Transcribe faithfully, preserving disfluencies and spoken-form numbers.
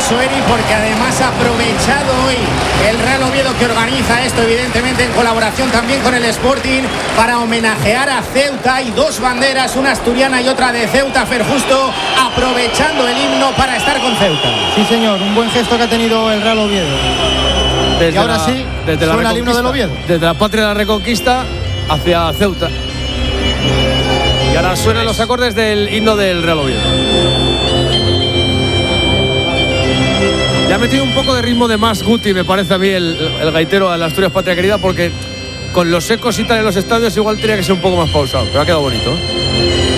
eso, Eri, porque además ha aprovechado hoy el Real Oviedo, que organiza esto evidentemente en colaboración también con el Sporting, para homenajear a Ceuta. Y dos banderas, una asturiana y otra de Ceuta, Fer Justo, aprovechando el himno para estar con Ceuta. Sí, señor, un buen gesto que ha tenido el Real Oviedo. Desde y ahora la, sí, desde suena la el himno del Oviedo. Desde la patria de la Reconquista hacia Ceuta. Y ahora suenan los acordes del himno del Real Oviedo. Ya ha metido un poco de ritmo de más Guti, me parece a mí, el, el gaitero de la Asturias Patria Querida, porque con los ecos y tal en los estadios igual tenía que ser un poco más pausado, pero ha quedado bonito, ¿eh?